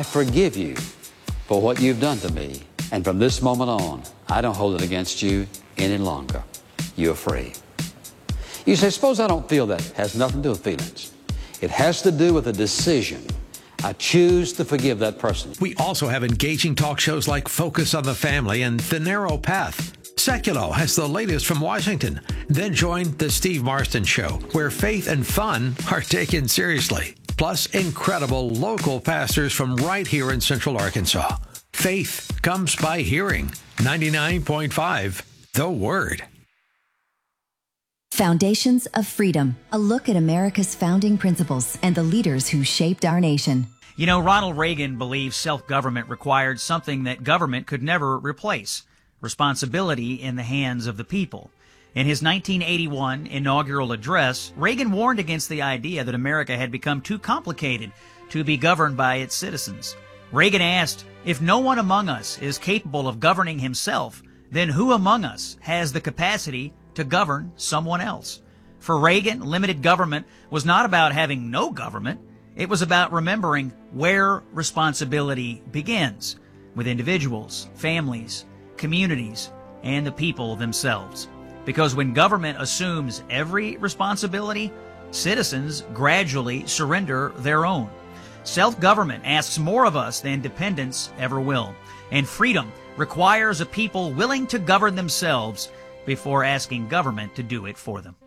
forgive you for what you've done to me. And from this moment on, I don't hold it against you any longer. You're free. You say, suppose I don't feel that. It has nothing to do with feelings. It has to do with a decision. I choose to forgive that person. We also have engaging talk shows like Focus on the Family and The Narrow Path. Seculo has the latest from Washington. Then join The Steve Marston Show, where faith and fun are taken seriously. Plus, incredible local pastors from right here in Central Arkansas. Faith comes by hearing. 99.5, The Word. Foundations of Freedom, a look at America's founding principles and the leaders who shaped our nation. You know, Ronald Reagan believed self-government required something that government could never replace: responsibility in the hands of the people. In his 1981 inaugural address, Reagan warned against the idea that America had become too complicated to be governed by its citizens. Reagan asked, if no one among us is capable of governing himself, then who among us has the capacity to govern someone else? For Reagan, limited government was not about having no government. It was about remembering where responsibility begins, with individuals, families, communities, and the people themselves. Because when government assumes every responsibility, citizens gradually surrender their own. Self-government asks more of us than dependence ever will. And freedom requires a people willing to govern themselves before asking government to do it for them.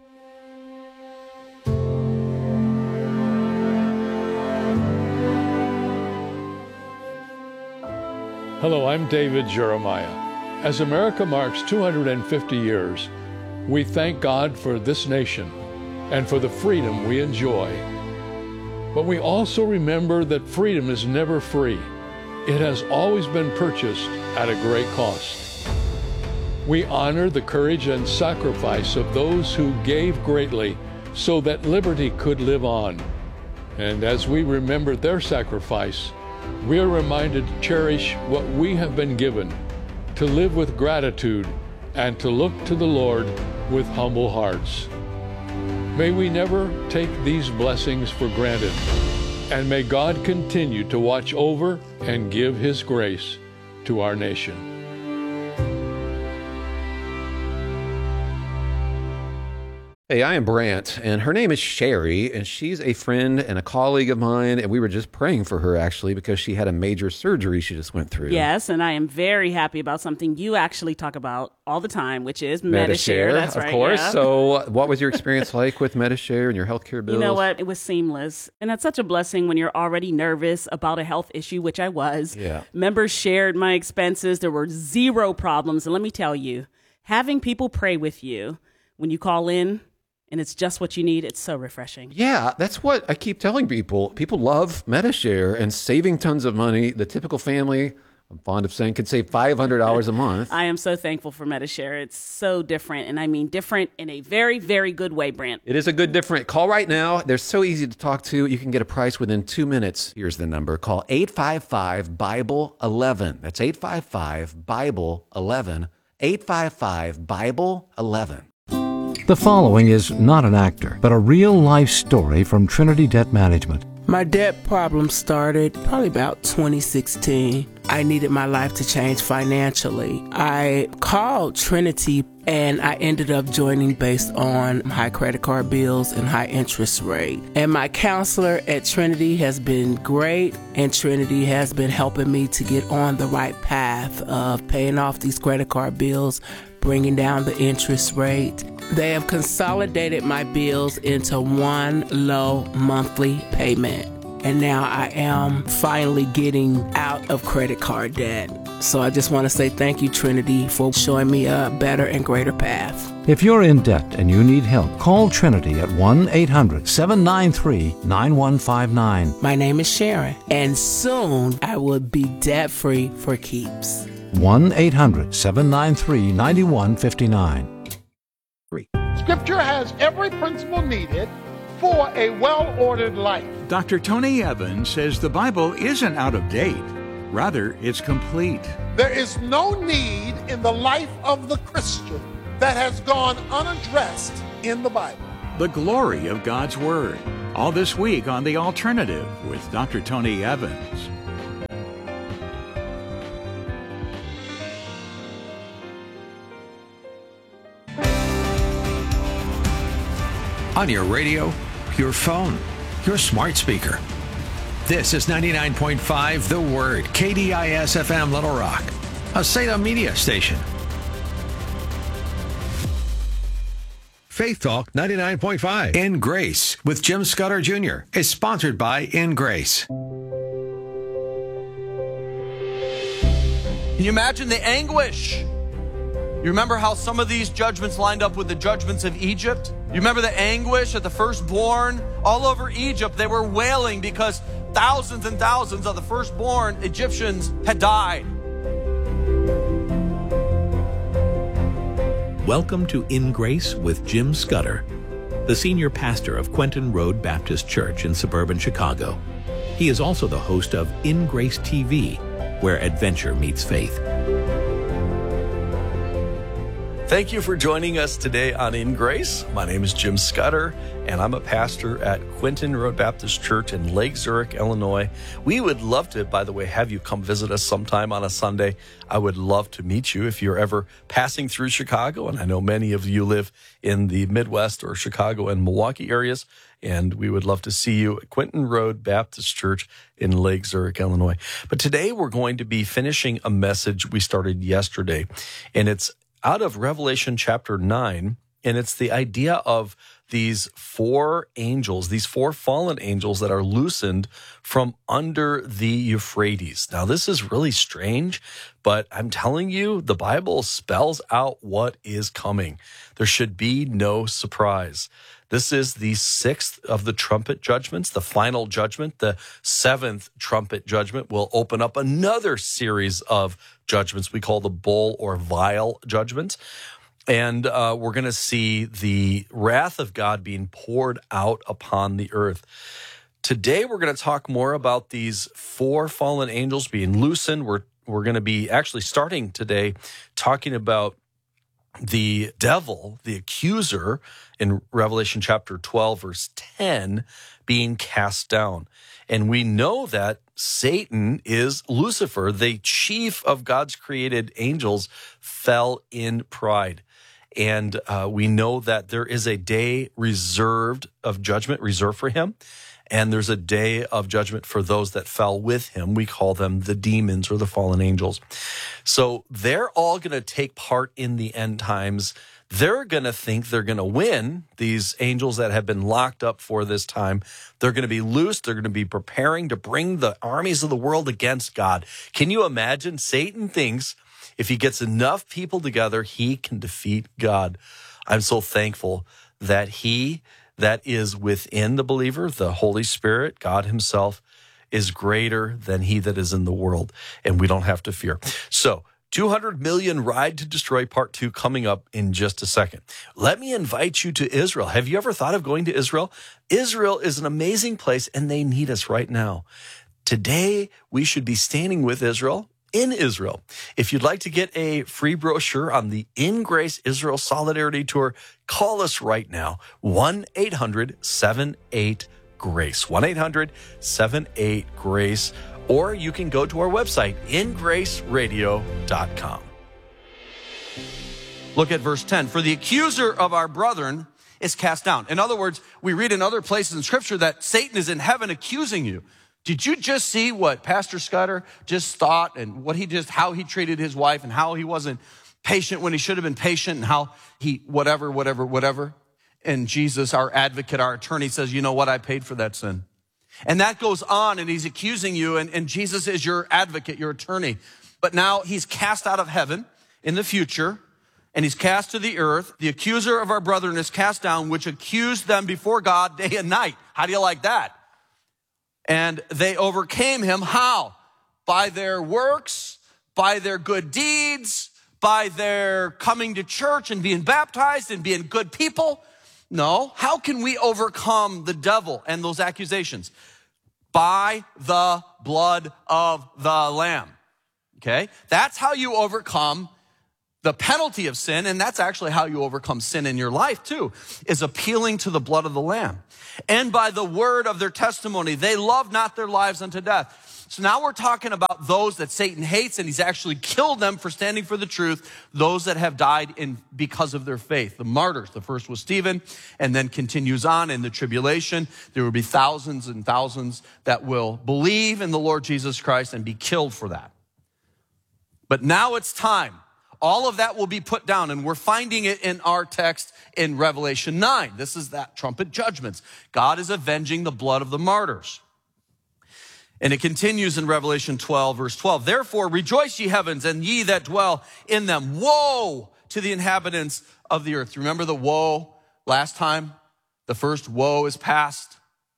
Hello, I'm David Jeremiah. As America marks 250 years, we thank God for this nation and for the freedom we enjoy. But we also remember that freedom is never free. It has always been purchased at a great cost. We honor the courage and sacrifice of those who gave greatly so that liberty could live on. And as we remember their sacrifice, we are reminded to cherish what we have been given, to live with gratitude, and to look to the Lord with humble hearts. May we never take these blessings for granted, and may God continue to watch over and give His grace to our nation. Hey, I am Brant, and her name is Sherry, and she's a friend and a colleague of mine, and we were just praying for her, actually, because she had a major surgery she just went through. Yes, and I am very happy about something you actually talk about all the time, which is Medi-Share. That's right, of course. Yeah. So what was your experience like with Medi-Share and your healthcare bills? You know what? It was seamless, and that's such a blessing when you're already nervous about a health issue, which I was. Yeah. Members shared my expenses. There were zero problems, and let me tell you, having people pray with you when you call in, and it's just what you need, it's so refreshing. Yeah, that's what I keep telling people. People love Medi-Share and saving tons of money. The typical family, I'm fond of saying, could save $500 a month. I am so thankful for Medi-Share. It's so different, and I mean different in a very, very good way, Brant. It is a good different. Call right now. They're so easy to talk to. You can get a price within 2 minutes. Here's the number. Call 855-BIBLE-11. That's 855-BIBLE-11. 855-BIBLE-11. The following is not an actor, but a real-life story from Trinity Debt Management. My debt problem started probably about 2016. I needed my life to change financially. I called Trinity and I ended up joining based on high credit card bills and high interest rate. And my counselor at Trinity has been great, and Trinity has been helping me to get on the right path of paying off these credit card bills, bringing down the interest rate. They have consolidated my bills into one low monthly payment. And now I am finally getting out of credit card debt. So I just want to say thank you, Trinity, for showing me a better and greater path. If you're in debt and you need help, call Trinity at 1-800-793-9159. My name is Sharon, and soon I will be debt-free for keeps. 1-800-793-9159. Scripture has every principle needed for a well-ordered life. Dr. Tony Evans says the Bible isn't out of date. Rather, it's complete. There is no need in the life of the Christian that has gone unaddressed in the Bible. The glory of God's Word. All this week on The Alternative with Dr. Tony Evans. on your radio, your phone, your smart speaker. This is 99.5 The Word, KDIS FM Little Rock, a Salem media station. Faith Talk 99.5 In Grace with Jim Scudder Jr. is sponsored by In Grace. Can you imagine the anguish? You remember how some of these judgments lined up with the judgments of Egypt? You remember the anguish at the firstborn? All over Egypt, they were wailing because thousands and thousands of the firstborn Egyptians had died. Welcome to In Grace with Jim Scudder, the senior pastor of Quentin Road Baptist Church in suburban Chicago. He is also the host of In Grace TV, where adventure meets faith. Thank you for joining us today on In Grace. My name is Jim Scudder, and I'm a pastor at Quentin Road Baptist Church in Lake Zurich, Illinois. We would love to, by the way, have you come visit us sometime on a Sunday. I would love to meet you if you're ever passing through Chicago, and I know many of you live in the Midwest or Chicago and Milwaukee areas, and we would love to see you at Quentin Road Baptist Church in Lake Zurich, Illinois. But today we're going to be finishing a message we started yesterday, and it's out of Revelation chapter 9, and it's the idea of these four angels, these four fallen angels that are loosened from under the Euphrates. Now, this is really strange, but I'm telling you, the Bible spells out what is coming. There should be no surprise. This is the sixth of the trumpet judgments, the final judgment. The seventh trumpet judgment will open up another series of judgments we call the bowl or vial judgments. And we're going to see the wrath of God being poured out upon the earth. Today, we're going to talk more about these four fallen angels being loosened. We're going to be actually starting today talking about the devil, the accuser, in Revelation chapter 12, verse 10, being cast down. And we know that Satan is Lucifer, the chief of God's created angels, fell in pride. And we know that there is a day of judgment reserved for him. And there's a day of judgment for those that fell with him. We call them the demons or the fallen angels. So they're all going to take part in the end times. They're going to think they're going to win, these angels that have been locked up for this time. They're going to be loosed. They're going to be preparing to bring the armies of the world against God. Can you imagine? Satan thinks if he gets enough people together, he can defeat God. I'm so thankful that he that is within the believer, the Holy Spirit, God himself, is greater than he that is in the world, and we don't have to fear. So, 200 million Ride to Destroy Part 2 coming up in just a second. Let me invite you to Israel. Have you ever thought of going to Israel? Israel is an amazing place, and they need us right now. Today, we should be standing with Israel in Israel. If you'd like to get a free brochure on the In Grace Israel Solidarity Tour, call us right now, 1-800-78-GRACE, 1-800-78-GRACE, or you can go to our website, ingraceradio.com. Look at verse 10. For the accuser of our brethren is cast down. In other words, we read in other places in Scripture that Satan is in heaven accusing you. Did you just see what Pastor Scudder just thought and how he treated his wife and how he wasn't patient when he should have been patient and how he whatever. And Jesus, our advocate, our attorney, says, you know what? I paid for that sin. And that goes on, and he's accusing you, and Jesus is your advocate, your attorney. But now he's cast out of heaven in the future, and he's cast to the earth. The accuser of our brethren is cast down, which accused them before God day and night. How do you like that? And they overcame him. How? By their works, by their good deeds, by their coming to church and being baptized and being good people. No. How can we overcome the devil and those accusations? By the blood of the Lamb. Okay? That's how you overcome the penalty of sin, and that's actually how you overcome sin in your life too, is appealing to the blood of the Lamb. And by the word of their testimony, they loved not their lives unto death. So now we're talking about those that Satan hates, and he's actually killed them for standing for the truth, those that have died because of their faith. The martyrs, the first was Stephen, and then continues on in the tribulation. There will be thousands and thousands that will believe in the Lord Jesus Christ and be killed for that. But now it's time. All of that will be put down, and we're finding it in our text in Revelation 9. This is that trumpet judgments. God is avenging the blood of the martyrs. And it continues in Revelation 12, verse 12. Therefore, rejoice, ye heavens, and ye that dwell in them. Woe to the inhabitants of the earth. Remember the woe last time? The first woe is past.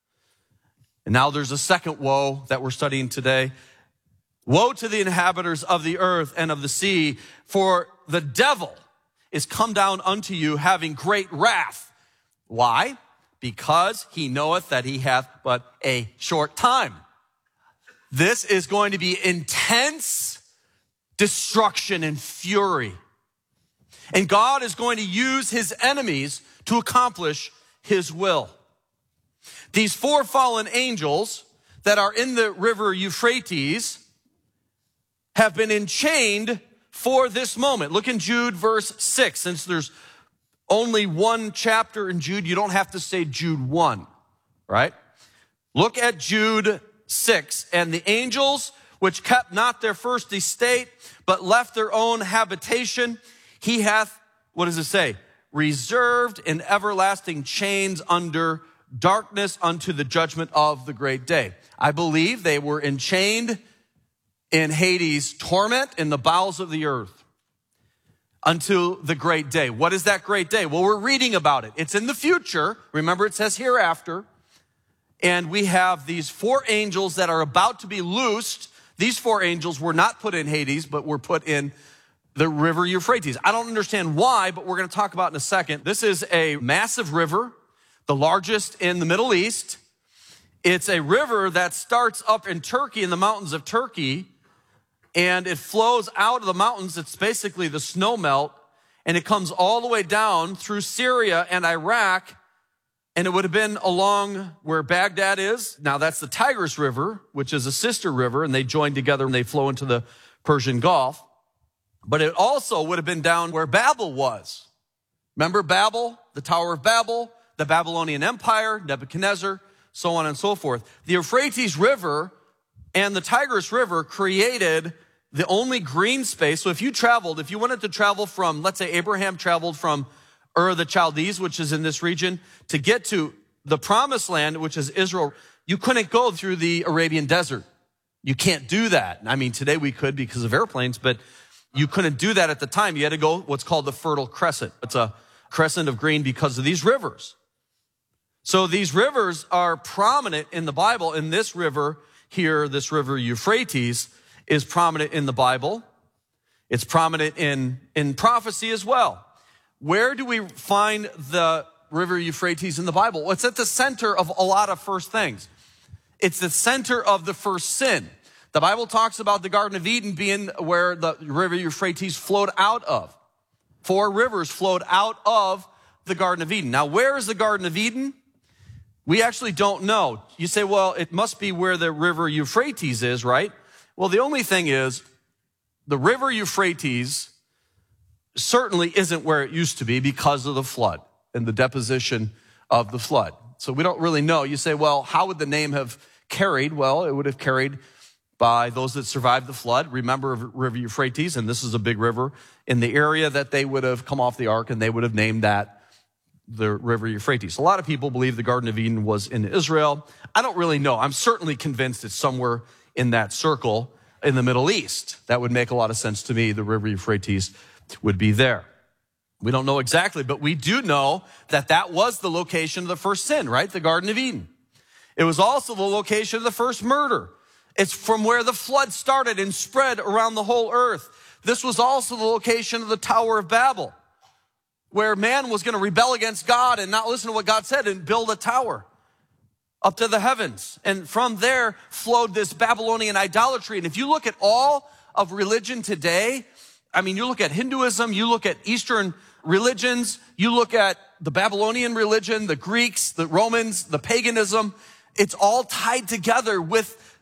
And now there's a second woe that we're studying today. Woe to the inhabitants of the earth and of the sea, for the devil is come down unto you, having great wrath. Why? Because he knoweth that he hath but a short time. This is going to be intense destruction and fury. And God is going to use his enemies to accomplish his will. These 4 fallen angels that are in the river Euphrates have been enchained for this moment. Look in Jude verse 6. Since there's only one chapter in Jude, you don't have to say Jude 1, right? Look at Jude 6. And the angels which kept not their first estate, but left their own habitation, he hath, what does it say? Reserved in everlasting chains under darkness unto the judgment of the great day. I believe they were enchained in Hades' torment in the bowels of the earth until the great day. What is that great day? Well, we're reading about it. It's in the future. Remember, it says hereafter. And we have these 4 angels that are about to be loosed. These 4 angels were not put in Hades, but were put in the river Euphrates. I don't understand why, but we're going to talk about it in a second. This is a massive river, the largest in the Middle East. It's a river that starts up in Turkey, in the mountains of Turkey, and it flows out of the mountains. It's basically the snow melt, and it comes all the way down through Syria and Iraq, and it would have been along where Baghdad is. Now that's the Tigris River, which is a sister river, and they join together and they flow into the Persian Gulf. But it also would have been down where Babel was. Remember Babel, the Tower of Babel, the Babylonian Empire, Nebuchadnezzar, so on and so forth. The Euphrates River and the Tigris River created the only green space. So if you wanted to travel from, let's say Abraham traveled from Ur of the Chaldees, which is in this region, to get to the promised land, which is Israel, you couldn't go through the Arabian desert. You can't do that. I mean, today we could because of airplanes, but you couldn't do that at the time. You had to go what's called the Fertile Crescent. It's a crescent of green because of these rivers. So these rivers are prominent in the Bible. In this river here, this river Euphrates is prominent in the Bible. It's prominent in prophecy as well. Where do we find the river Euphrates in the Bible? Well, it's at the center of a lot of first things. It's the center of the first sin. The Bible talks about the Garden of Eden being where the river Euphrates flowed out of. 4 rivers flowed out of the Garden of Eden. Now, where is the Garden of Eden? We actually don't know. You say, well, it must be where the river Euphrates is, right? Well, the only thing is, the river Euphrates certainly isn't where it used to be because of the flood and the deposition of the flood. So we don't really know. You say, well, how would the name have carried? Well, it would have carried by those that survived the flood. Remember River Euphrates, and this is a big river in the area that they would have come off the ark, and they would have named that the River Euphrates. A lot of people believe the Garden of Eden was in Israel. I don't really know. I'm certainly convinced it's somewhere in that circle in the Middle East. That would make a lot of sense to me. The River Euphrates would be there. We don't know exactly, but we do know that that was the location of the first sin, right? The Garden of Eden. It was also the location of the first murder. It's from where the flood started and spread around the whole earth. This was also the location of the Tower of Babel, where man was going to rebel against God and not listen to what God said and build a tower up to the heavens. And from there flowed this Babylonian idolatry. And if you look at all of religion today, I mean, you look at Hinduism, you look at Eastern religions, you look at the Babylonian religion, the Greeks, the Romans, the paganism, it's all tied together with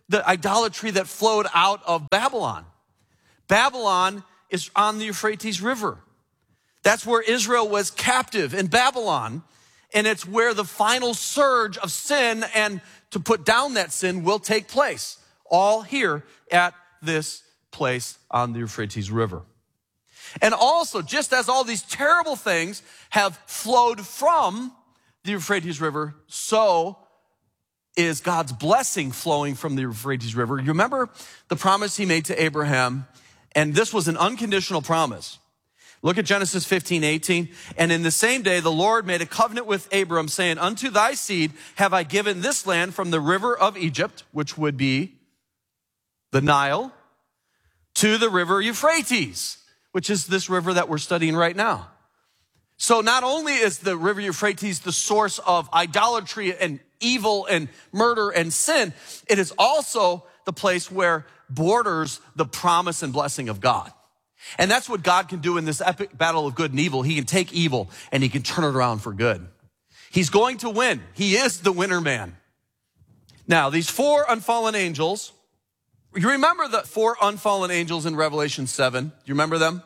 the idolatry that flowed out of Babylon. Babylon is on the Euphrates River. That's where Israel was captive, in Babylon. And it's where the final surge of sin and to put down that sin will take place. All here at this place on the Euphrates River. And also, just as all these terrible things have flowed from the Euphrates River, so is God's blessing flowing from the Euphrates River. You remember the promise he made to Abraham, and this was an unconditional promise. Look at Genesis 15:18. And in the same day, the Lord made a covenant with Abram, saying, unto thy seed have I given this land from the river of Egypt, which would be the Nile, to the river Euphrates, which is this river that we're studying right now. So not only is the river Euphrates the source of idolatry and evil and murder and sin, it is also the place where borders the promise and blessing of God. And that's what God can do in this epic battle of good and evil. He can take evil and he can turn it around for good. He's going to win. He is the winner man. Now, these four unfallen angels, you remember the four unfallen angels in Revelation 7? Do you remember them?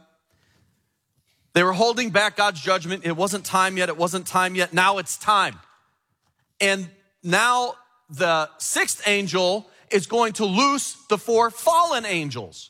They were holding back God's judgment. It wasn't time yet. It wasn't time yet. Now it's time. And now the sixth angel is going to loose the four fallen angels.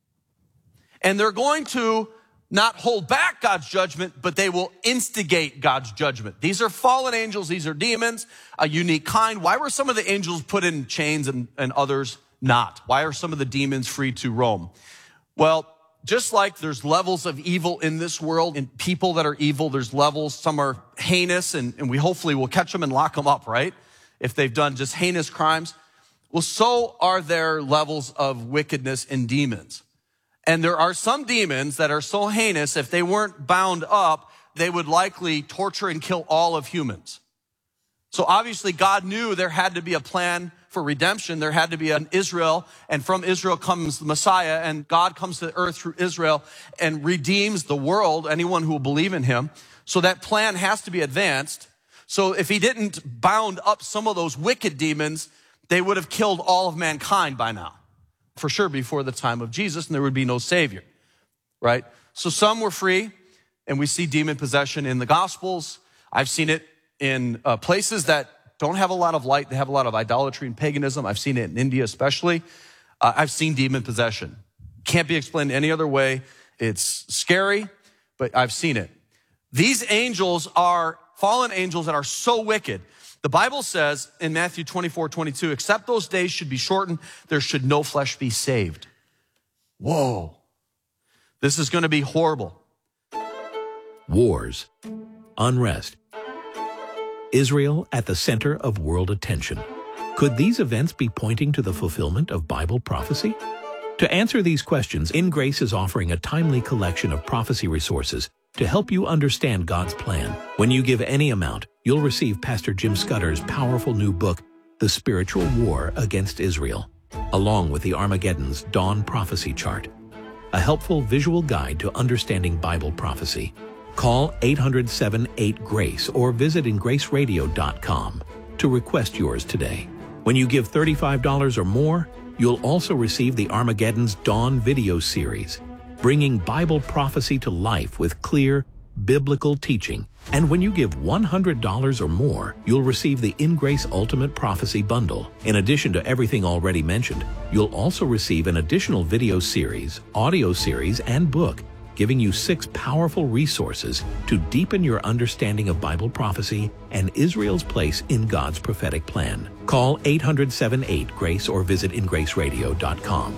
And they're going to not hold back God's judgment, but they will instigate God's judgment. These are fallen angels. These are demons, a unique kind. Why were some of the angels put in chains and others not? Why are some of the demons free to roam? Well, just like there's levels of evil in this world and people that are evil, there's levels. Some are heinous and we hopefully will catch them and lock them up, right? If they've done just heinous crimes. Well, so are there levels of wickedness in demons. And there are some demons that are so heinous, if they weren't bound up, they would likely torture and kill all of humans. So obviously God knew there had to be a plan for redemption. There had to be an Israel, and from Israel comes the Messiah, and God comes to the earth through Israel and redeems the world, anyone who will believe in him. So that plan has to be advanced. So if he didn't bound up some of those wicked demons, they would have killed all of mankind by now, for sure, before the time of Jesus, and there would be no Savior, right? So some were free, and we see demon possession in the Gospels. I've seen it in places that don't have a lot of light. They have a lot of idolatry and paganism. I've seen it in India especially. I've seen demon possession. Can't be explained any other way. It's scary, but I've seen it. These angels are fallen angels that are so wicked. The Bible says in Matthew 24:22, except those days should be shortened, there should no flesh be saved. Whoa. This is going to be horrible. Wars, unrest, Israel at the center of world attention. Could these events be pointing to the fulfillment of Bible prophecy? To answer these questions, In Grace is offering a timely collection of prophecy resources to help you understand God's plan. When you give any amount, you'll receive Pastor Jim Scudder's powerful new book, The Spiritual War Against Israel, along with the Armageddon's Dawn Prophecy Chart, a helpful visual guide to understanding Bible prophecy. Call 800-78-GRACE or visit ingraceradio.com to request yours today. When you give $35 or more, you'll also receive the Armageddon's Dawn video series, bringing Bible prophecy to life with clear, biblical teaching. And when you give $100 or more, you'll receive the In Grace Ultimate Prophecy Bundle. In addition to everything already mentioned, you'll also receive an additional video series, audio series, and book, giving you 6 powerful resources to deepen your understanding of Bible prophecy and Israel's place in God's prophetic plan. Call 800-78-GRACE or visit ingraceradio.com.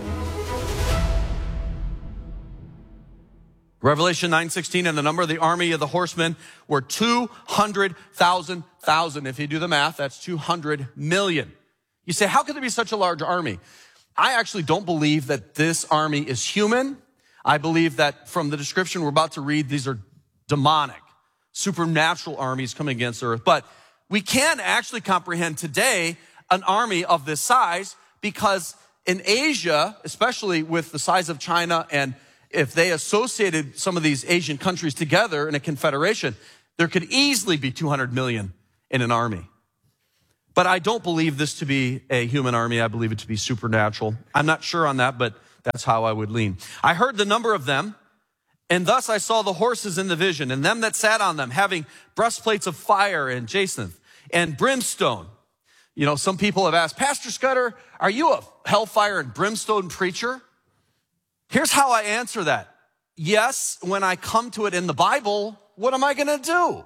Revelation 9:16, and the number of the army of the horsemen were 200,000. If you do the math, that's 200 million. You say, how could there be such a large army? I actually don't believe that this army is human. I believe that from the description we're about to read, these are demonic, supernatural armies coming against the earth. But we can actually comprehend today an army of this size, because in Asia, especially with the size of China, and if they associated some of these Asian countries together in a confederation, there could easily be 200 million in an army. But I don't believe this to be a human army. I believe it to be supernatural. I'm not sure on that, but that's how I would lean. I heard the number of them, and thus I saw the horses in the vision, and them that sat on them, having breastplates of fire and jacinth and brimstone. You know, some people have asked, Pastor Scudder, are you a hellfire and brimstone preacher? Here's how I answer that. Yes, when I come to it in the Bible, what am I going to do?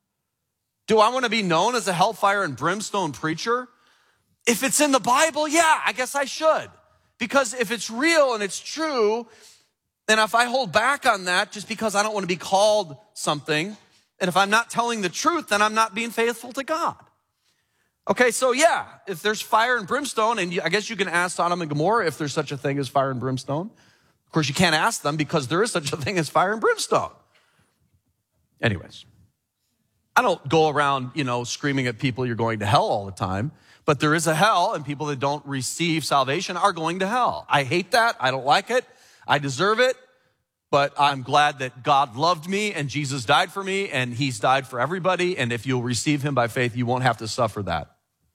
Do I want to be known as a hellfire and brimstone preacher? If it's in the Bible, yeah, I guess I should. Because if it's real and it's true, and if I hold back on that just because I don't want to be called something, and if I'm not telling the truth, then I'm not being faithful to God. Okay, so yeah, if there's fire and brimstone, and I guess you can ask Sodom and Gomorrah if there's such a thing as fire and brimstone. Of course, you can't ask them because there is such a thing as fire and brimstone. Anyways, I don't go around, screaming at people you're going to hell all the time, but there is a hell, and people that don't receive salvation are going to hell. I hate that. I don't like it. I deserve it, but I'm glad that God loved me and Jesus died for me, and he's died for everybody, and if you'll receive him by faith, you won't have to suffer that.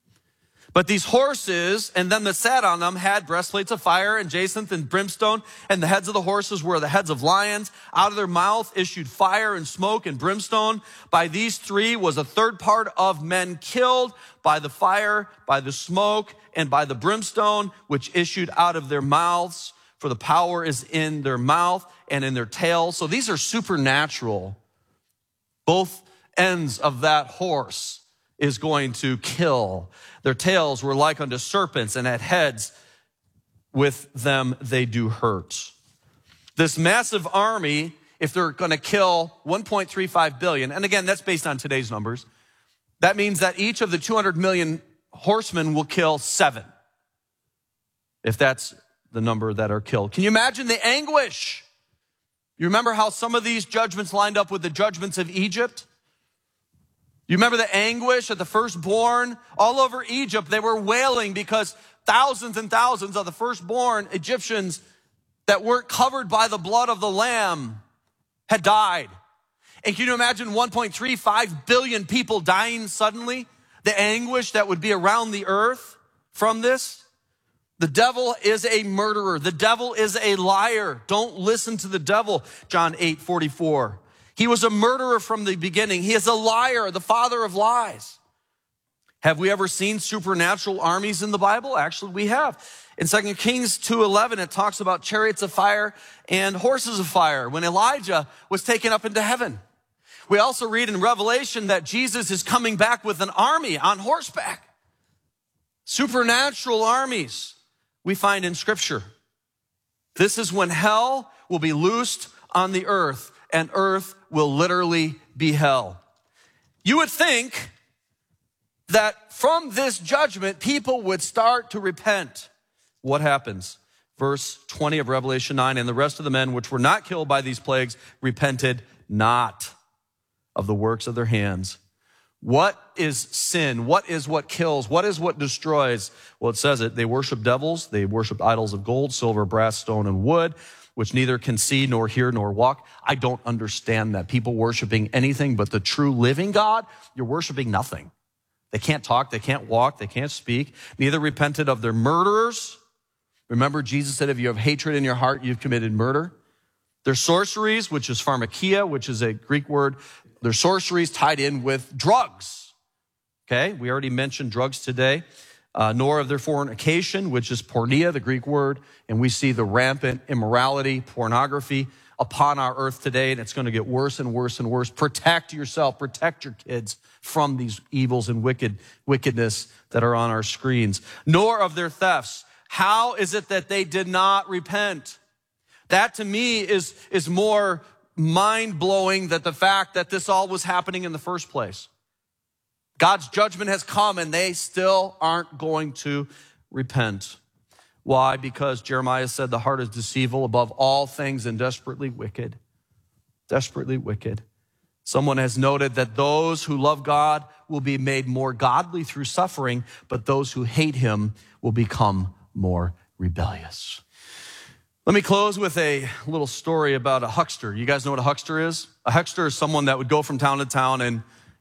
But these horses and them that sat on them had breastplates of fire and jacinth and brimstone, and the heads of the horses were the heads of lions. Out of their mouth issued fire and smoke and brimstone. By these three was a third part of men killed by the fire, by the smoke, and by the brimstone, which issued out of their mouths. For the power is in their mouth and in their tails. So these are supernatural. Both ends of that horse is going to kill. Their tails were like unto serpents, and at heads with them they do hurt. This massive army, if they're going to kill 1.35 billion, and again, that's based on today's numbers, that means that each of the 200 million horsemen will kill 7, if that's the number that are killed. Can you imagine the anguish? You remember how some of these judgments lined up with the judgments of Egypt? You remember the anguish at the firstborn? All over Egypt, they were wailing because thousands and thousands of the firstborn Egyptians that weren't covered by the blood of the Lamb had died. And can you imagine 1.35 billion people dying suddenly? The anguish that would be around the earth from this? The devil is a murderer. The devil is a liar. Don't listen to the devil, John 8:44. He was a murderer from the beginning. He is a liar, the father of lies. Have we ever seen supernatural armies in the Bible? Actually, we have. In 2 Kings 2:11, it talks about chariots of fire and horses of fire when Elijah was taken up into heaven. We also read in Revelation that Jesus is coming back with an army on horseback. Supernatural armies we find in Scripture. This is when hell will be loosed on the earth, and earth will literally be hell. You would think that from this judgment, people would start to repent. What happens? Verse 20 of Revelation 9, and the rest of the men which were not killed by these plagues repented not of the works of their hands. What is sin? What is what kills? What is what destroys? Well, it says it. They worship devils. They worship idols of gold, silver, brass, stone, and wood, which neither can see nor hear nor walk. I don't understand that. People worshiping anything but the true living God, you're worshiping nothing. They can't talk, they can't walk, they can't speak. Neither repented of their murderers. Remember, Jesus said, if you have hatred in your heart, you've committed murder. Their sorceries, which is pharmakia, which is a Greek word. Their sorceries tied in with drugs. Okay, we already mentioned drugs today. Nor of their fornication, which is porneia, the Greek word. And we see the rampant immorality, pornography upon our earth today, and it's going to get worse and worse and worse. Protect yourself, protect your kids from these evils and wickedness that are on our screens. Nor of their thefts. How is it that they did not repent? That to me is more mind-blowing than the fact that this all was happening in the first place. God's judgment has come and they still aren't going to repent. Why? Because Jeremiah said the heart is deceitful above all things and desperately wicked. Desperately wicked. Someone has noted that those who love God will be made more godly through suffering, but those who hate him will become more rebellious. Let me close with a little story about a huckster. You guys know what a huckster is? A huckster is someone that would go from town to town and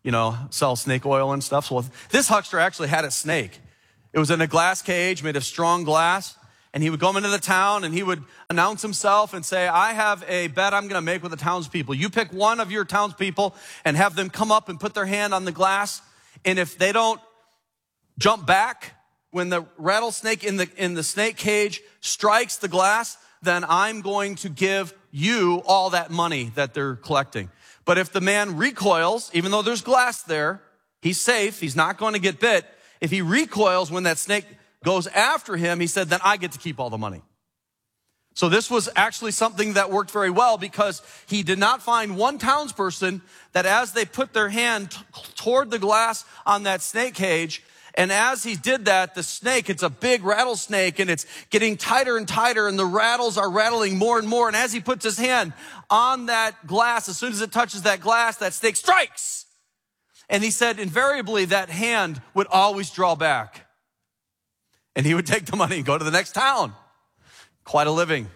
sell snake oil and stuff. So this huckster actually had a snake. It was in a glass cage made of strong glass. And he would go into the town and he would announce himself and say, I have a bet I'm going to make with the townspeople. You pick one of your townspeople and have them come up and put their hand on the glass. And if they don't jump back when the rattlesnake in the snake cage strikes the glass, then I'm going to give you all that money that they're collecting. But if the man recoils, even though there's glass there, he's safe. He's not going to get bit. If he recoils when that snake goes after him, he said, then I get to keep all the money. So this was actually something that worked very well because he did not find one townsperson that as they put their hand toward the glass on that snake cage, and as he did that, the snake, it's a big rattlesnake and it's getting tighter and tighter and the rattles are rattling more and more. And as he puts his hand on that glass, as soon as it touches that glass, that snake strikes. And he said invariably that hand would always draw back. And he would take the money and go to the next town. Quite a living.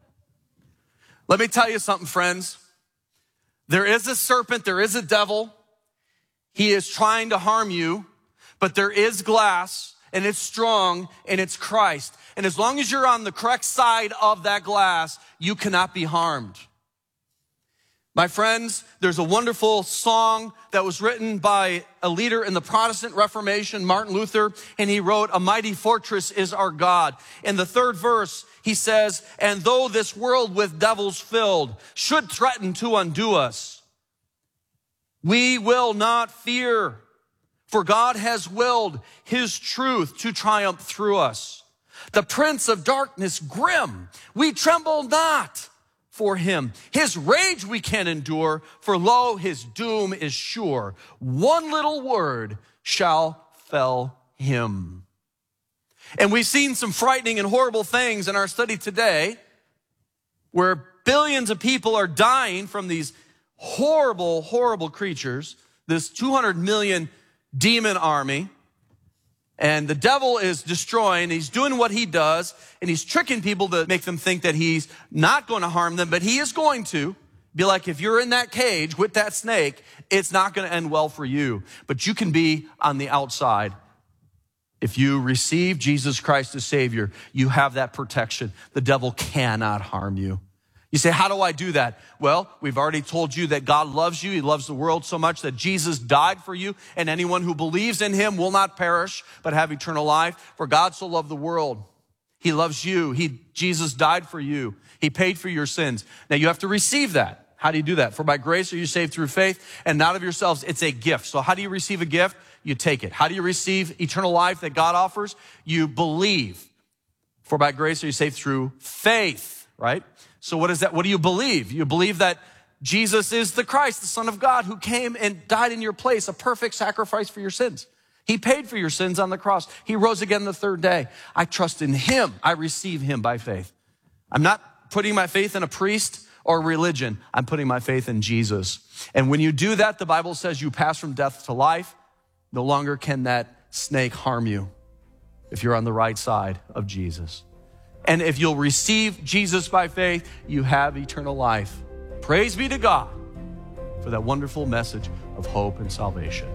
Let me tell you something, friends. There is a serpent, there is a devil. He is trying to harm you, but there is glass, and it's strong, and it's Christ. And as long as you're on the correct side of that glass, you cannot be harmed. My friends, there's a wonderful song that was written by a leader in the Protestant Reformation, Martin Luther, and he wrote, "A mighty fortress is our God." In the third verse, he says, "And though this world with devils filled should threaten to undo us, we will not fear, for God has willed his truth to triumph through us. The prince of darkness grim, we tremble not for him. His rage we can endure, for lo, his doom is sure. One little word shall fell him." And we've seen some frightening and horrible things in our study today where billions of people are dying from these horrible, horrible creatures, this 200 million demon army. And the devil is destroying, he's doing what he does, and he's tricking people to make them think that he's not going to harm them, but he is going to. Be like, if you're in that cage with that snake, it's not going to end well for you. But you can be on the outside. If you receive Jesus Christ as Savior, you have that protection. The devil cannot harm you. You say, how do I do that? Well, we've already told you that God loves you. He loves the world so much that Jesus died for you, and anyone who believes in him will not perish, but have eternal life. For God so loved the world. He loves you. Jesus died for you. He paid for your sins. Now you have to receive that. How do you do that? For by grace are you saved through faith, and not of yourselves. It's a gift. So how do you receive a gift? You take it. How do you receive eternal life that God offers? You believe. For by grace are you saved through faith, right? So what is that? What do you believe? You believe that Jesus is the Christ, the Son of God, who came and died in your place, a perfect sacrifice for your sins. He paid for your sins on the cross. He rose again the third day. I trust in him. I receive him by faith. I'm not putting my faith in a priest or religion. I'm putting my faith in Jesus. And when you do that, the Bible says you pass from death to life. No longer can that snake harm you if you're on the right side of Jesus. And if you'll receive Jesus by faith, you have eternal life. Praise be to God for that wonderful message of hope and salvation.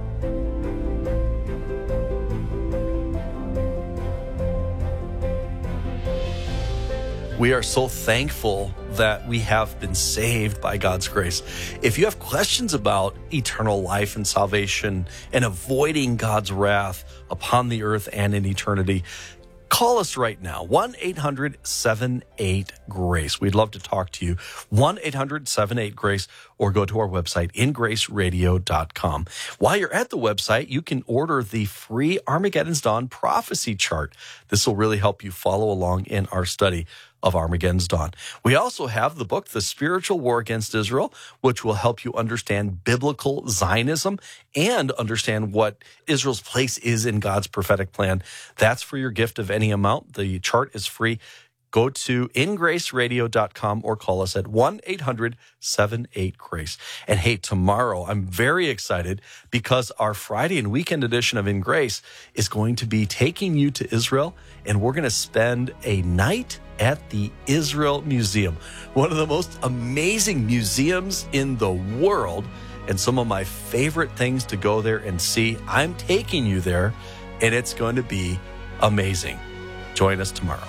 We are so thankful that we have been saved by God's grace. If you have questions about eternal life and salvation and avoiding God's wrath upon the earth and in eternity, call us right now, 1-800-78-GRACE. We'd love to talk to you, 1-800-78-GRACE, or go to our website, ingraceradio.com. While you're at the website, you can order the free Armageddon's Dawn prophecy chart. This will really help you follow along in our study of Armageddon's Dawn. We also have the book, The Spiritual War Against Israel, which will help you understand biblical Zionism and understand what Israel's place is in God's prophetic plan. That's for your gift of any amount. The chart is free. Go to ingraceradio.com or call us at 1-800-78-GRACE. And hey, tomorrow I'm very excited because our Friday and weekend edition of In Grace is going to be taking you to Israel, and we're going to spend a night at the Israel Museum, one of the most amazing museums in the world. and some of my favorite things to go there and see. I'm taking you there, and it's going to be amazing. Join us tomorrow.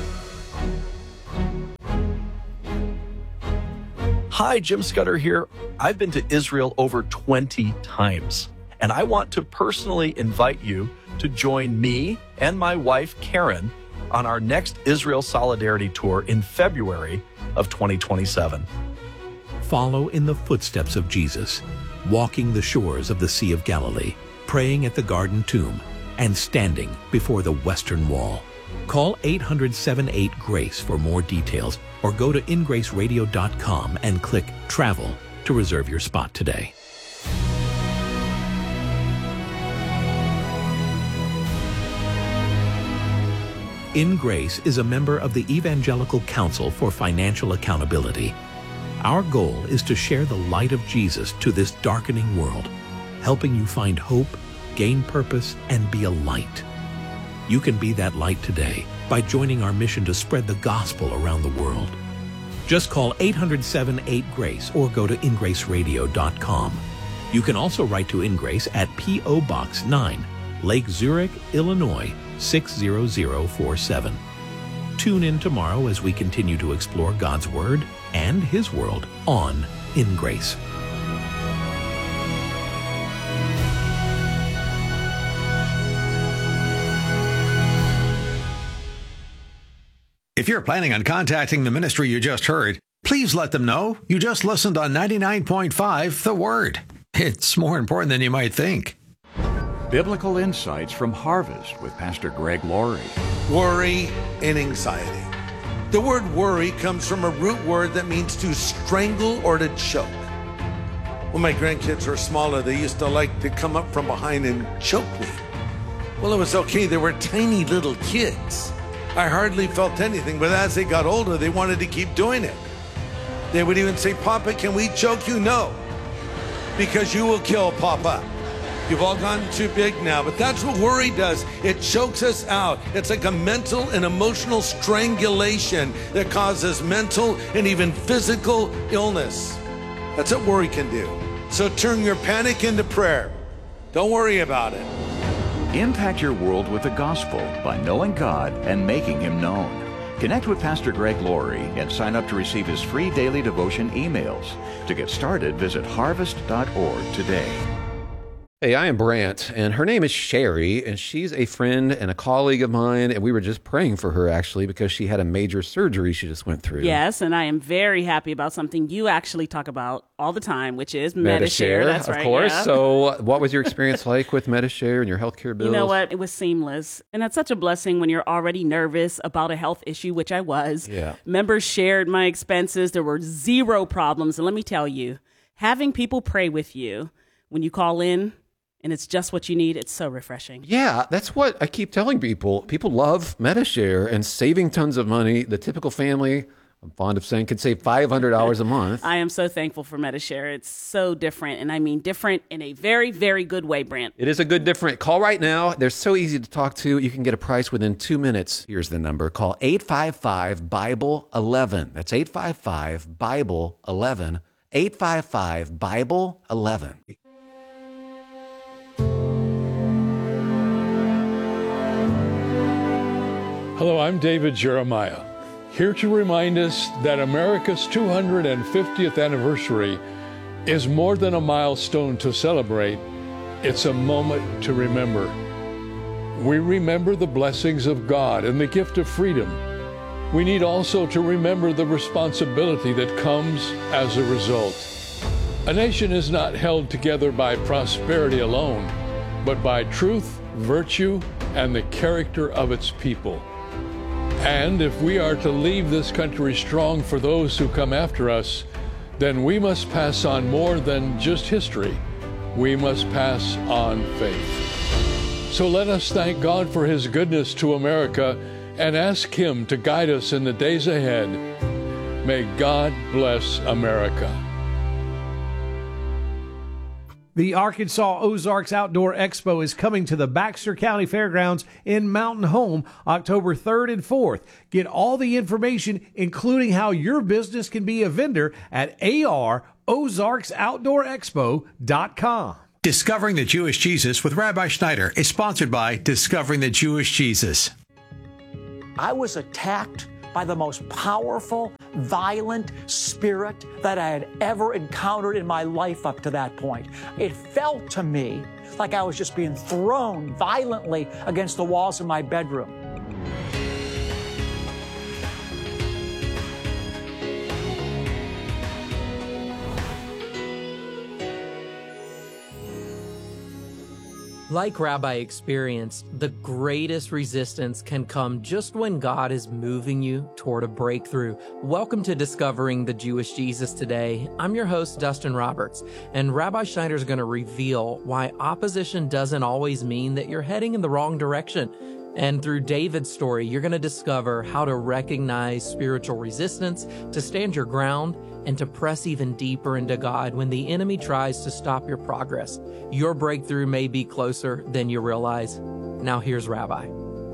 Hi, Jim Scudder here. I've been to Israel over 20 times, and I want to personally invite you to join me and my wife, Karen, on our next Israel Solidarity Tour in February of 2027. Follow in the footsteps of Jesus, walking the shores of the Sea of Galilee, praying at the Garden Tomb, and standing before the Western Wall. Call 800-78-GRACE for more details, or go to ingraceradio.com and click Travel to reserve your spot today. In Grace is a member of the Evangelical Council for Financial Accountability. Our goal is to share the light of Jesus to this darkening world, helping you find hope, gain purpose, and be a light. You can be that light today by joining our mission to spread the gospel around the world. Just call 800-78-GRACE or go to ingraceradio.com. You can also write to InGrace at P.O. Box 9, Lake Zurich, Illinois, 60047. Tune in tomorrow as we continue to explore God's Word and His world on In Grace. If you're planning on contacting the ministry you just heard, please let them know you just listened on 99.5 The Word. It's more important than you might think. Biblical insights from Harvest with Pastor Greg Laurie. Worry and anxiety. The word worry comes from a root word that means to strangle or to choke. When my grandkids were smaller, they used to like to come up from behind and choke me. Well, it was okay. They were tiny little kids. I hardly felt anything, but as they got older, they wanted to keep doing it. They would even say, "Papa, can we choke you?" "No, because you will kill Papa. You've all gotten too big now." But that's what worry does. It chokes us out. It's like a mental and emotional strangulation that causes mental and even physical illness. That's what worry can do. So turn your panic into prayer. Don't worry about it. Impact your world with the gospel by knowing God and making Him known. Connect with Pastor Greg Laurie and sign up to receive his free daily devotion emails. To get started, visit harvest.org today. Hey, I am Brant, and her name is Sherry, and she's a friend and a colleague of mine, and we were just praying for her, actually, because she had a major surgery she just went through. Yes, and I am very happy about something you actually talk about all the time, which is Medi-Share. That's right. Of course. Yeah. So what was your experience like with Medi-Share and your healthcare bills? You know what? It was seamless. And that's such a blessing when you're already nervous about a health issue, which I was. Yeah. Members shared my expenses. There were zero problems. And let me tell you, having people pray with you when you call in, and it's just what you need, it's so refreshing. Yeah, that's what I keep telling people. People love Medi-Share and saving tons of money. The typical family, I'm fond of saying, could save $500 a month. I am so thankful for Medi-Share. It's so different, and I mean different in a very, very good way, Brant. It is a good different. Call right now. They're so easy to talk to. You can get a price within 2 minutes. Here's the number. Call 855-BIBLE-11. That's 855-BIBLE-11. 855-BIBLE-11. Hello, I'm David Jeremiah, here to remind us that America's 250th anniversary is more than a milestone to celebrate. It's a moment to remember. We remember the blessings of God and the gift of freedom. We need also to remember the responsibility that comes as a result. A nation is not held together by prosperity alone, but by truth, virtue, and the character of its people. And if we are to leave this country strong for those who come after us, then we must pass on more than just history. We must pass on faith. So let us thank God for His goodness to America and ask Him to guide us in the days ahead. May God bless America. The Arkansas Ozarks Outdoor Expo is coming to the Baxter County Fairgrounds in Mountain Home October 3rd and 4th. Get all the information, including how your business can be a vendor, at AROzarksOutdoorExpo.com. Discovering the Jewish Jesus with Rabbi Schneider is sponsored by Discovering the Jewish Jesus. I was attacked by the most powerful, violent spirit that I had ever encountered in my life up to that point. It felt to me like I was just being thrown violently against the walls of my bedroom. Like Rabbi experienced, the greatest resistance can come just when God is moving you toward a breakthrough. Welcome to Discovering the Jewish Jesus today. I'm your host, Dustin Roberts, and Rabbi Schneider is going to reveal why opposition doesn't always mean that you're heading in the wrong direction. And through David's story, you're going to discover how to recognize spiritual resistance, to stand your ground, and to press even deeper into God when the enemy tries to stop your progress. Your breakthrough may be closer than you realize. Now here's Rabbi.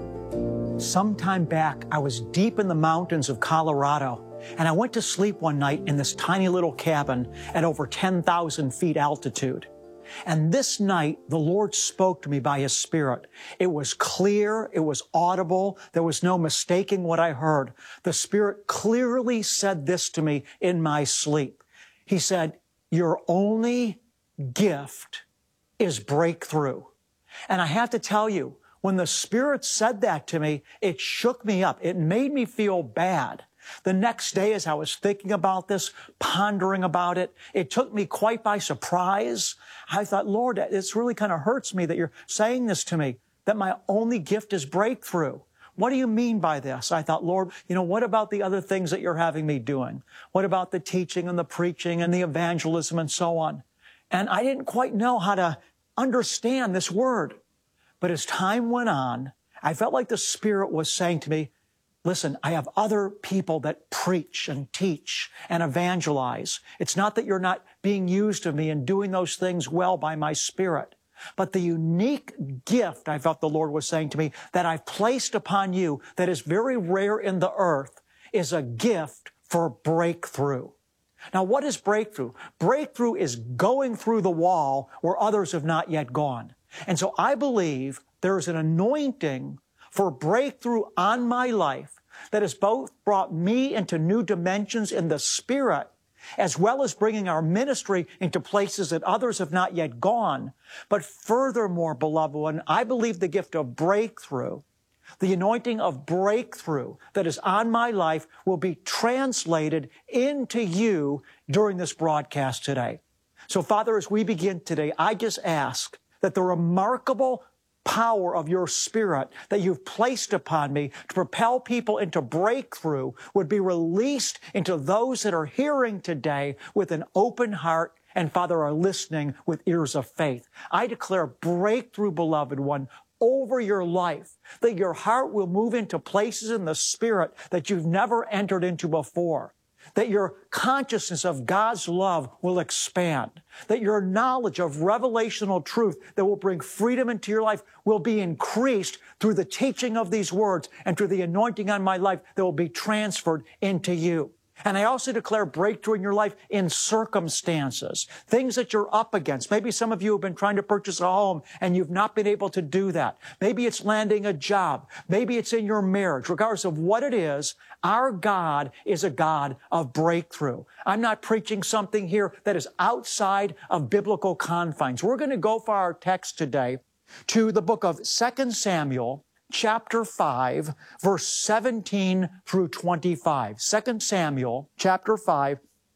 Sometime back, I was deep in the mountains of Colorado, and I went to sleep one night in this tiny little cabin at over 10,000 feet altitude. And this night, the Lord spoke to me by His Spirit. It was clear. It was audible. There was no mistaking what I heard. The Spirit clearly said this to me in my sleep. He said, "Your only gift is breakthrough." And I have to tell you, when the Spirit said that to me, it shook me up. It made me feel bad. The next day, as I was thinking about this, pondering about it, it took me quite by surprise. I thought, Lord, this really kind of hurts me that you're saying this to me, that my only gift is breakthrough. What do you mean by this? I thought, Lord, what about the other things that you're having me doing? What about the teaching and the preaching and the evangelism and so on? And I didn't quite know how to understand this word. But as time went on, I felt like the Spirit was saying to me, listen, I have other people that preach and teach and evangelize. It's not that you're not being used of me and doing those things well by my Spirit. But the unique gift, I felt the Lord was saying to me, that I've placed upon you that is very rare in the earth is a gift for breakthrough. Now, what is breakthrough? Breakthrough is going through the wall where others have not yet gone. And so I believe there is an anointing for breakthrough on my life that has both brought me into new dimensions in the Spirit, as well as bringing our ministry into places that others have not yet gone. But furthermore, beloved one, I believe the gift of breakthrough, the anointing of breakthrough that is on my life will be translated into you during this broadcast today. So, Father, as we begin today, I just ask that the remarkable power of your Spirit that you've placed upon me to propel people into breakthrough would be released into those that are hearing today with an open heart and, Father, are listening with ears of faith. I declare breakthrough, beloved one, over your life, that your heart will move into places in the Spirit that you've never entered into before, that your consciousness of God's love will expand, that your knowledge of revelational truth that will bring freedom into your life will be increased through the teaching of these words and through the anointing on my life that will be transferred into you. And I also declare breakthrough in your life in circumstances, things that you're up against. Maybe some of you have been trying to purchase a home and you've not been able to do that. Maybe it's landing a job. Maybe it's in your marriage. Regardless of what it is, our God is a God of breakthrough. I'm not preaching something here that is outside of biblical confines. We're going to go for our text today to the book of 2 Samuel, chapter 5, verse 17 through 25. 2 Samuel, chapter 5,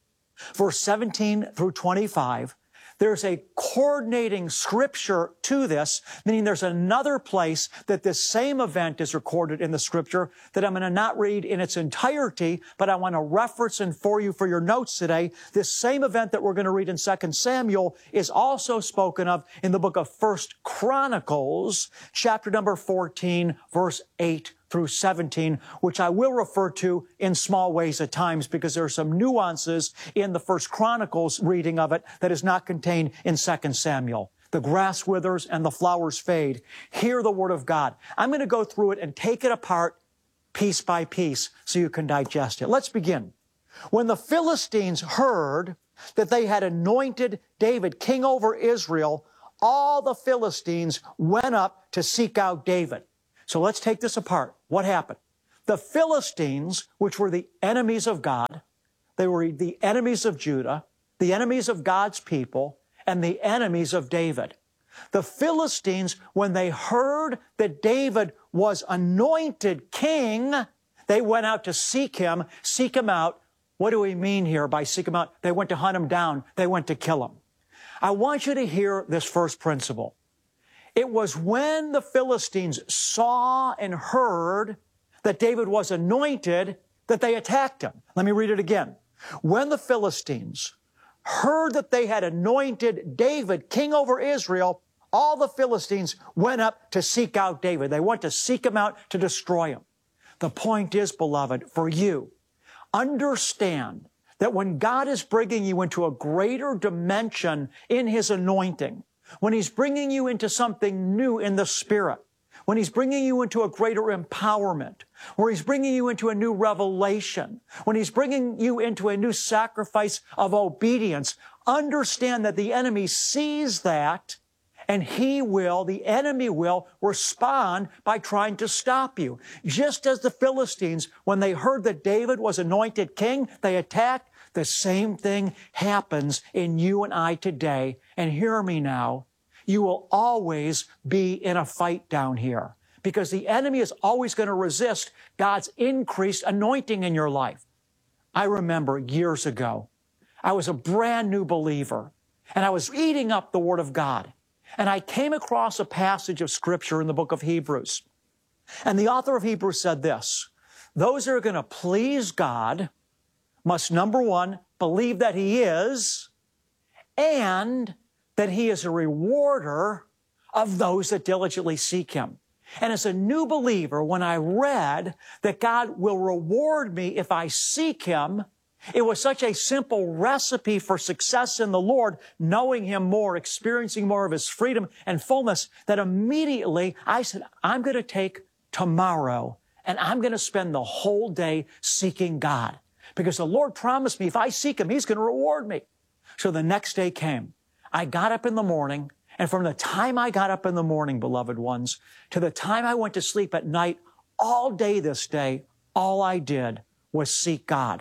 verse 17 through 25. There's a coordinating scripture to this, meaning there's another place that this same event is recorded in the scripture that I'm going to not read in its entirety, but I want to reference and for you for your notes today. This same event that we're going to read in 2 Samuel is also spoken of in the book of 1 Chronicles, chapter number 14, verse 8 through 17, which I will refer to in small ways at times because there are some nuances in the First Chronicles reading of it that is not contained in 2 Samuel. The grass withers and the flowers fade. Hear the word of God. I'm going to go through it and take it apart piece by piece so you can digest it. Let's begin. When the Philistines heard that they had anointed David king over Israel, all the Philistines went up to seek out David. So let's take this apart. What happened? The Philistines, which were the enemies of God, they were the enemies of Judah, the enemies of God's people, and the enemies of David. The Philistines, when they heard that David was anointed king, they went out to seek him out. What do we mean here by seek him out? They went to hunt him down. They went to kill him. I want you to hear this first principle. It was when the Philistines saw and heard that David was anointed that they attacked him. Let me read it again. When the Philistines heard that they had anointed David king over Israel, all the Philistines went up to seek out David. They went to seek him out to destroy him. The point is, beloved, for you, understand that when God is bringing you into a greater dimension in His anointing, when He's bringing you into something new in the Spirit, when He's bringing you into a greater empowerment, where He's bringing you into a new revelation, when He's bringing you into a new sacrifice of obedience, understand that the enemy sees that and the enemy will respond by trying to stop you. Just as the Philistines, when they heard that David was anointed king, they attacked. The same thing happens in you and I today. And hear me now, you will always be in a fight down here because the enemy is always going to resist God's increased anointing in your life. I remember years ago, I was a brand new believer and I was eating up the Word of God. And I came across a passage of Scripture in the book of Hebrews. And the author of Hebrews said this, those that are going to please God must, number one, believe that He is, and that He is a rewarder of those that diligently seek Him. And as a new believer, when I read that God will reward me if I seek Him, it was such a simple recipe for success in the Lord, knowing Him more, experiencing more of His freedom and fullness, that immediately I said, I'm going to take tomorrow and I'm going to spend the whole day seeking God. Because the Lord promised me if I seek Him, He's going to reward me. So the next day came. I got up in the morning, and from the time I got up in the morning, beloved ones, to the time I went to sleep at night, all day this day, all I did was seek God.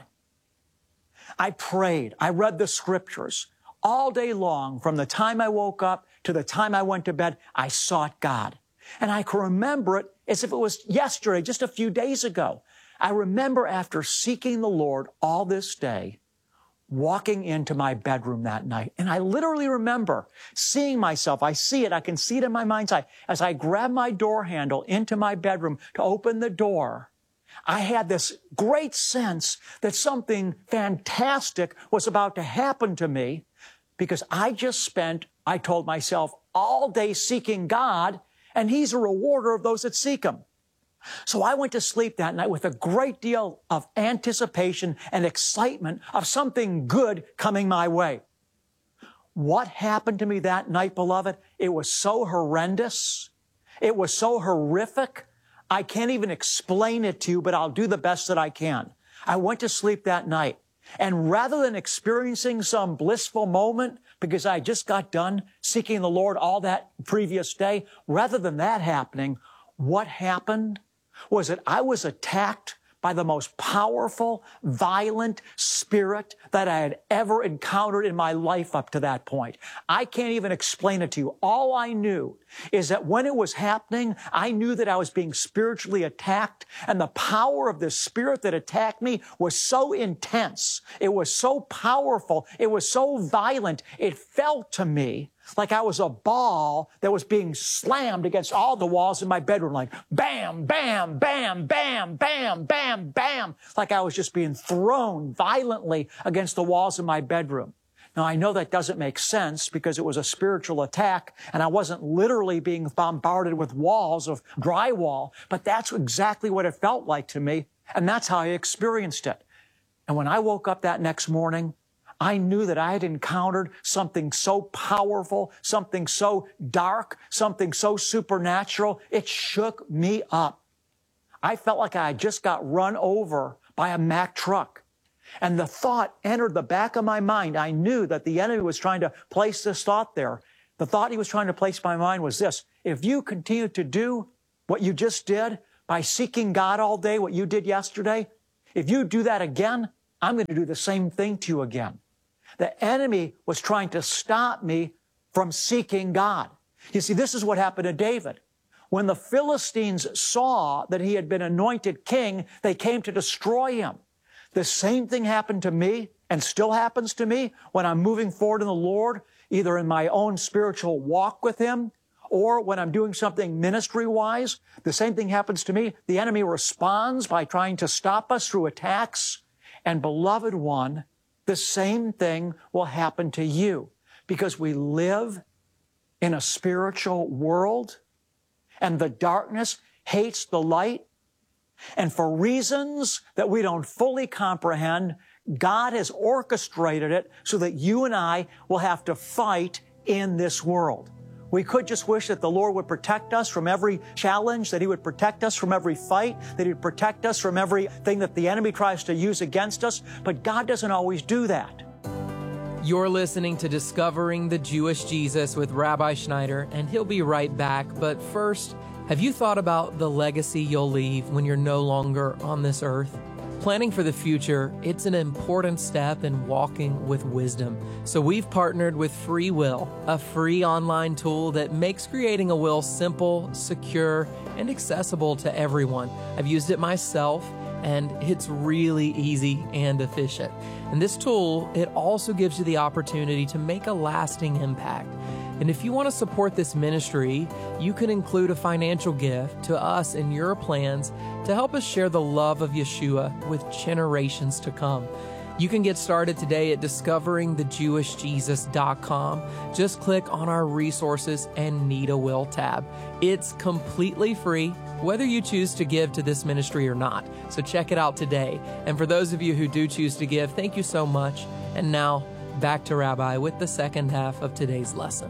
I prayed. I read the Scriptures. All day long, from the time I woke up to the time I went to bed, I sought God. And I can remember it as if it was yesterday, just a few days ago. I remember after seeking the Lord all this day, walking into my bedroom that night. And I literally remember seeing myself. I see it. I can see it in my mind's eye. As I grab my door handle into my bedroom to open the door, I had this great sense that something fantastic was about to happen to me because I just spent, I told myself, all day seeking God, and He's a rewarder of those that seek Him. So I went to sleep that night with a great deal of anticipation and excitement of something good coming my way. What happened to me that night, beloved? It was so horrendous. It was so horrific. I can't even explain it to you, but I'll do the best that I can. I went to sleep that night, and rather than experiencing some blissful moment because I just got done seeking the Lord all that previous day, rather than that happening, what happened was that I was attacked by the most powerful, violent spirit that I had ever encountered in my life up to that point. I can't even explain it to you. All I knew is that when it was happening, I knew that I was being spiritually attacked, and the power of this spirit that attacked me was so intense. It was so powerful. It was so violent. It felt to me like I was a ball that was being slammed against all the walls in my bedroom, like bam, bam, bam, bam, bam, bam, bam, like I was just being thrown violently against the walls of my bedroom. Now, I know that doesn't make sense because it was a spiritual attack and I wasn't literally being bombarded with walls of drywall, but that's exactly what it felt like to me, and that's how I experienced it. And when I woke up that next morning, I knew that I had encountered something so powerful, something so dark, something so supernatural. It shook me up. I felt like I had just got run over by a Mack truck. And the thought entered the back of my mind. I knew that the enemy was trying to place this thought there. The thought he was trying to place in my mind was this: if you continue to do what you just did by seeking God all day, what you did yesterday, if you do that again, I'm going to do the same thing to you again. The enemy was trying to stop me from seeking God. You see, this is what happened to David. When the Philistines saw that he had been anointed king, they came to destroy him. The same thing happened to me and still happens to me when I'm moving forward in the Lord, either in my own spiritual walk with Him or when I'm doing something ministry-wise. The same thing happens to me. The enemy responds by trying to stop us through attacks. And beloved one, the same thing will happen to you because we live in a spiritual world and the darkness hates the light. And for reasons that we don't fully comprehend, God has orchestrated it so that you and I will have to fight in this world. We could just wish that the Lord would protect us from every challenge, that He would protect us from every fight, that He would protect us from everything that the enemy tries to use against us, but God doesn't always do that. You're listening to Discovering the Jewish Jesus with Rabbi Schneider, and he'll be right back. But first, have you thought about the legacy you'll leave when you're no longer on this earth? Planning for the future, it's an important step in walking with wisdom. So we've partnered with Free Will, a free online tool that makes creating a will simple, secure, and accessible to everyone. I've used it myself, and it's really easy and efficient. And this tool, it also gives you the opportunity to make a lasting impact. And if you want to support this ministry, you can include a financial gift to us in your plans to help us share the love of Yeshua with generations to come. You can get started today at discoveringthejewishjesus.com. Just click on our resources and Need a Will tab. It's completely free, whether you choose to give to this ministry or not. So check it out today. And for those of you who do choose to give, thank you so much. And now, back to Rabbi with the second half of today's lesson.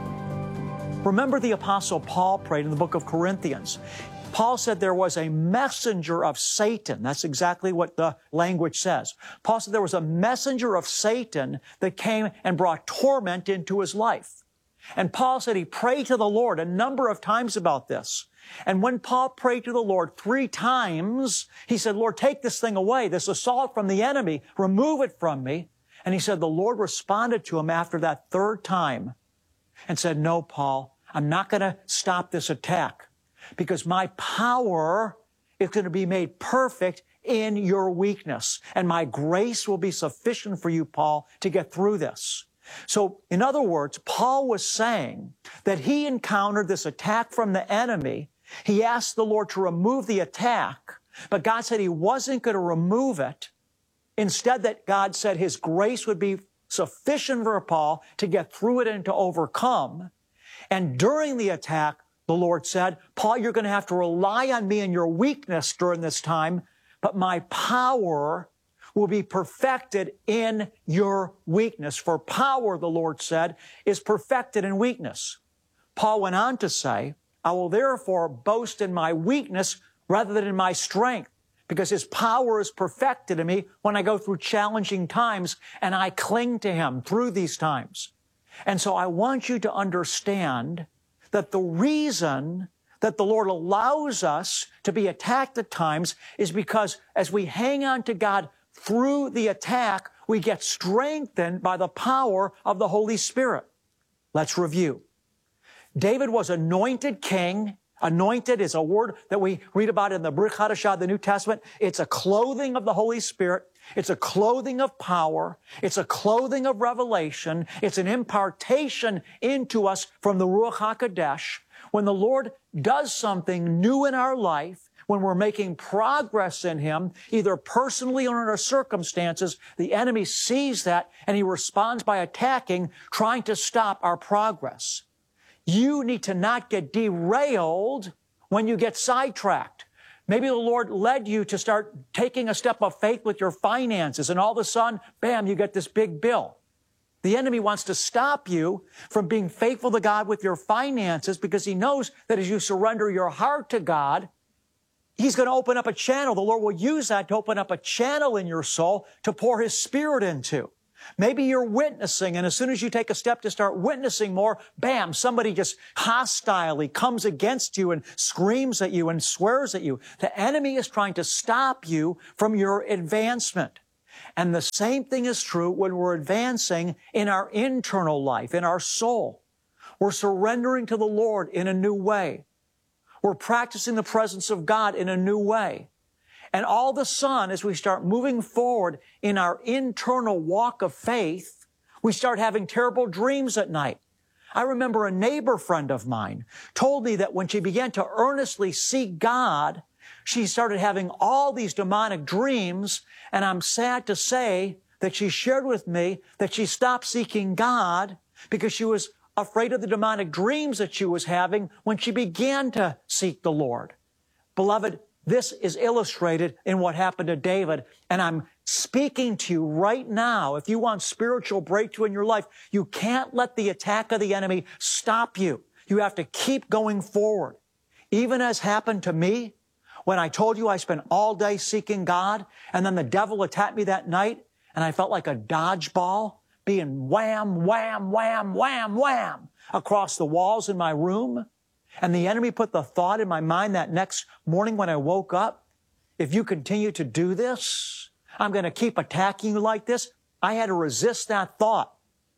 Remember the Apostle Paul prayed in the book of Corinthians. Paul said there was a messenger of Satan. That's exactly what the language says. Paul said there was a messenger of Satan that came and brought torment into his life. And Paul said he prayed to the Lord a number of times about this. And when Paul prayed to the Lord 3 times, he said, Lord, take this thing away, this assault from the enemy, remove it from me. And he said the Lord responded to him after that 3rd time and said, no, Paul, I'm not going to stop this attack because my power is going to be made perfect in your weakness. And my grace will be sufficient for you, Paul, to get through this. So, in other words, Paul was saying that he encountered this attack from the enemy. He asked the Lord to remove the attack, but God said He wasn't going to remove it. Instead, that God said His grace would be sufficient for Paul to get through it and to overcome. And during the attack, the Lord said, Paul, you're going to have to rely on me in your weakness during this time, but my power will be perfected in your weakness. For power, the Lord said, is perfected in weakness. Paul went on to say, I will therefore boast in my weakness rather than in my strength, because His power is perfected in me when I go through challenging times and I cling to Him through these times. And so I want you to understand that the reason that the Lord allows us to be attacked at times is because as we hang on to God through the attack, we get strengthened by the power of the Holy Spirit. Let's review. David was anointed king. Anointed is a word that we read about in the Brit Hadashah, the New Testament. It's a clothing of the Holy Spirit. It's a clothing of power. It's a clothing of revelation. It's an impartation into us from the Ruach HaKodesh. When the Lord does something new in our life, when we're making progress in Him, either personally or in our circumstances, the enemy sees that and he responds by attacking, trying to stop our progress. You need to not get derailed when you get sidetracked. Maybe the Lord led you to start taking a step of faith with your finances, and all of a sudden, bam, you get this big bill. The enemy wants to stop you from being faithful to God with your finances because he knows that as you surrender your heart to God, He's going to open up a channel. The Lord will use that to open up a channel in your soul to pour His Spirit into. Maybe you're witnessing, and as soon as you take a step to start witnessing more, bam, somebody just hostilely comes against you and screams at you and swears at you. The enemy is trying to stop you from your advancement. And the same thing is true when we're advancing in our internal life, in our soul. We're surrendering to the Lord in a new way. We're practicing the presence of God in a new way. And all of a sudden, as we start moving forward in our internal walk of faith, we start having terrible dreams at night. I remember a neighbor friend of mine told me that when she began to earnestly seek God, she started having all these demonic dreams, and I'm sad to say that she shared with me that she stopped seeking God because she was afraid of the demonic dreams that she was having when she began to seek the Lord. Beloved, this is illustrated in what happened to David, and I'm speaking to you right now. If you want spiritual breakthrough in your life, you can't let the attack of the enemy stop you. You have to keep going forward. Even as happened to me, when I told you I spent all day seeking God, and then the devil attacked me that night, and I felt like a dodgeball being wham, wham, wham, wham, wham across the walls in my room. And the enemy put the thought in my mind that next morning when I woke up, if you continue to do this, I'm going to keep attacking you like this. I had to resist that thought.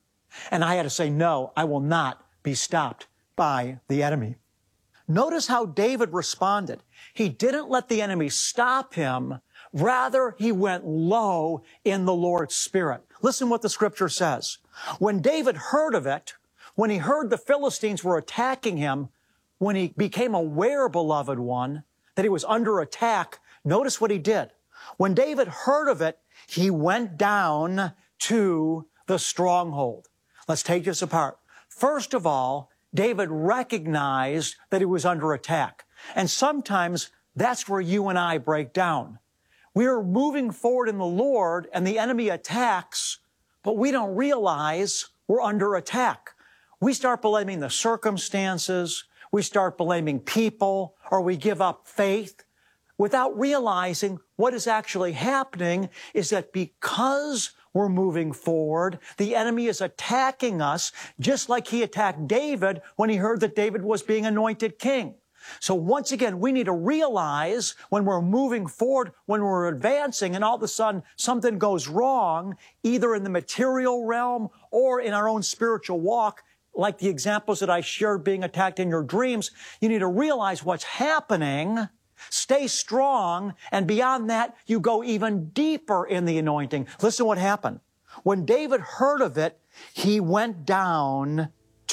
And I had to say, no, I will not be stopped by the enemy. Notice how David responded. He didn't let the enemy stop him. Rather, he went low in the Lord's Spirit. Listen what the scripture says. When David heard of it, when he heard the Philistines were attacking him, when he became aware, beloved one, that he was under attack, notice what he did. When David heard of it, he went down to the stronghold. Let's take this apart. First of all, David recognized that he was under attack. And sometimes that's where you and I break down. We're moving forward in the Lord and the enemy attacks, but we don't realize we're under attack. We start blaming the circumstances, we start blaming people, or we give up faith without realizing what is actually happening is that because we're moving forward, the enemy is attacking us just like he attacked David when he heard that David was being anointed king. So once again, we need to realize when we're moving forward, when we're advancing, and all of a sudden something goes wrong, either in the material realm or in our own spiritual walk, like the examples that I shared being attacked in your dreams, you need to realize what's happening, stay strong, and beyond that, you go even deeper in the anointing. Listen what happened. When David heard of it, he went down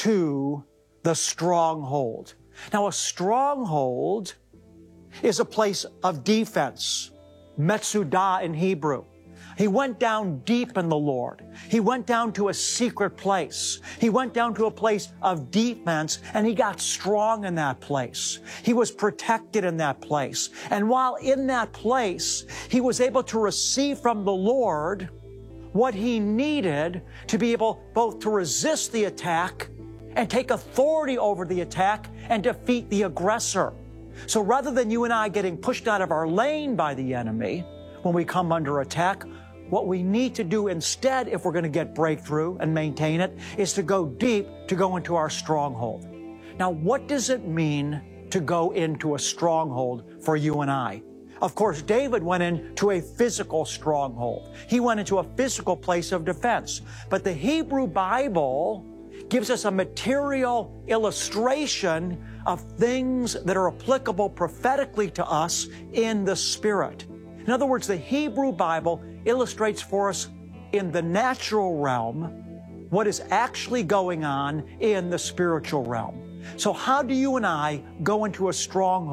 to the stronghold. Now, a stronghold is a place of defense, Metsudah in Hebrew. He went down deep in the Lord. He went down to a secret place. He went down to a place of defense, and he got strong in that place. He was protected in that place. And while in that place, he was able to receive from the Lord what he needed to be able both to resist the attack and take authority over the attack and defeat the aggressor. So rather than you and I getting pushed out of our lane by the enemy when we come under attack, what we need to do instead, if we're going to get breakthrough and maintain it, is to go deep, to go into our stronghold. Now, what does it mean to go into a stronghold for you and I? Of course, David went into a physical stronghold. He went into a physical place of defense. But the Hebrew Bible gives us a material illustration of things that are applicable prophetically to us in the Spirit. In other words, the Hebrew Bible illustrates for us in the natural realm what is actually going on in the spiritual realm. So how do you and I go into a stronghold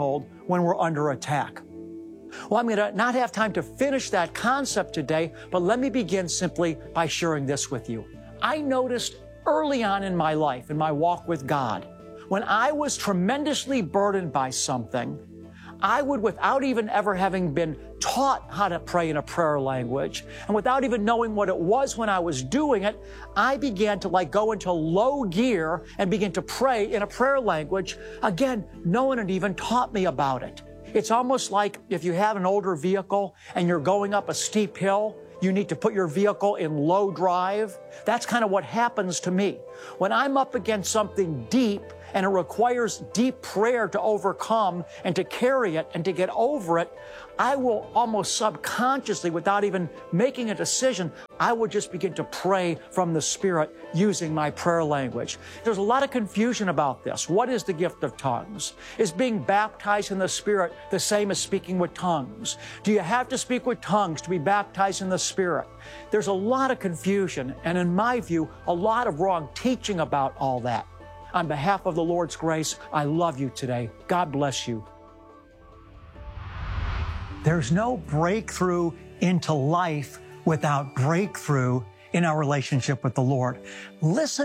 when we're under attack. Well, I'm going to not have time to finish that concept today, but let me begin simply by sharing this with you. I noticed early on in my life, in my walk with God, when I was tremendously burdened by something, I would, without even ever having been taught how to pray in a prayer language, and without even knowing what it was when I was doing it, I began to go into low gear and begin to pray in a prayer language. Again, no one had even taught me about it. It's almost like if you have an older vehicle and you're going up a steep hill, you need to put your vehicle in low drive. That's kind of what happens to me. When I'm up against something deep and it requires deep prayer to overcome and to carry it and to get over it, I will almost subconsciously, without even making a decision, I would just begin to pray from the Spirit using my prayer language. There's a lot of confusion about this. What is the gift of tongues? Is being baptized in the Spirit the same as speaking with tongues? Do you have to speak with tongues to be baptized in the Spirit? There's a lot of confusion, and in my view, a lot of wrong teaching about all that. On behalf of the Lord's grace, I love you today. God bless you. There's no breakthrough into life without breakthrough in our relationship with the Lord. Listen